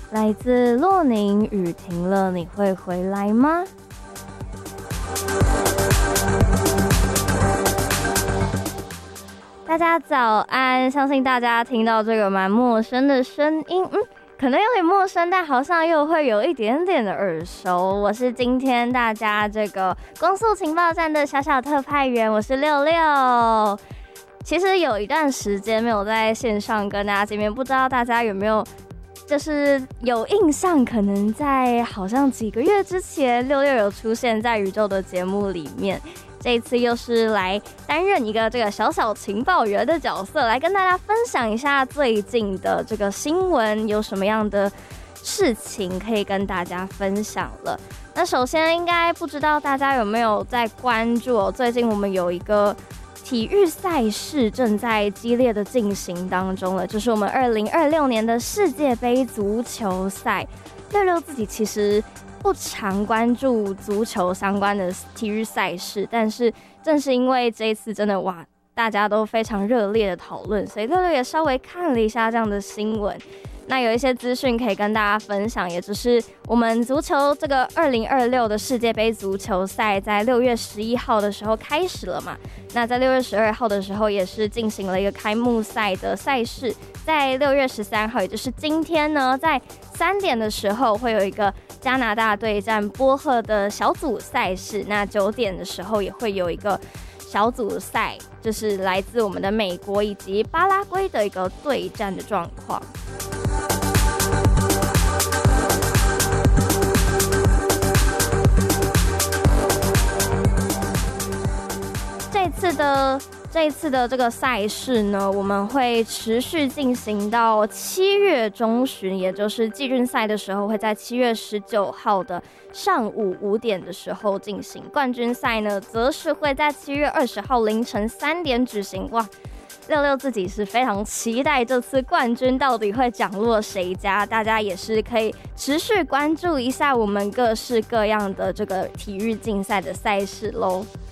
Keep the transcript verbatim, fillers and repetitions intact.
来自洛宁，雨停了，你会回来吗？大家早安，相信大家听到这个蛮陌生的声音，嗯，可能有点陌生，但好像又会有一点点的耳熟。我是今天大家这个光速情报站的小小特派员，我是六六。其实有一段时间没有在线上跟大家见面，不知道大家有没有就是有印象？可能在好像几个月之前，六六有出现在宇宙的节目里面。这一次又是来担任一个这个小小情报员的角色，来跟大家分享一下最近的这个新闻有什么样的事情可以跟大家分享了。那首先应该不知道大家有没有在关注哦，最近我们有一个体育赛事正在激烈的进行当中了，就是我们二零二六年的世界杯足球赛。六六自己其实不常关注足球相关的体育赛事，但是正是因为这一次真的哇，大家都非常热烈的讨论，所以六六也稍微看了一下这样的新闻。那有一些资讯可以跟大家分享，也就是我们足球这个二零二六的世界杯足球赛在六月十一号的时候开始了嘛？那在六月十二号的时候也是进行了一个开幕赛的赛事，在六月十三号，也就是今天呢，在三点的时候会有一个加拿大对战波赫的小组赛事，那九点的时候也会有一个小组赛，就是来自我们的美国以及巴拉圭的一个对战的状况。这一次的这一次的这个赛事呢，我们会持续进行到七月中旬，也就是季军赛的时候，会在七月十九号的上午五点的时候进行。冠军赛呢，则是会在七月二十号凌晨三点举行。哇，六六自己是非常期待这次冠军到底会奖落谁家，大家也是可以持续关注一下我们各式各样的这个体育竞赛的赛事咯。